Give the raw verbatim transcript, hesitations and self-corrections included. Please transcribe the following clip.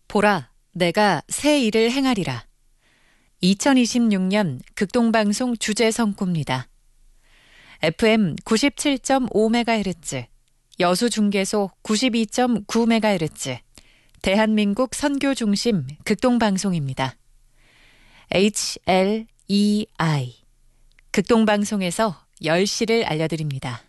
보라, 내가 새 일을 행하리라. 이천이십육 년 극동방송 주제 선구입니다. 에프엠 구십칠 점 오 메가헤르츠, 여수중계소 구십이 점 구 메가헤르츠, 대한민국 선교 중심 극동방송입니다. 에이치 엘 이 아이, 극동방송에서 열 시를 알려드립니다.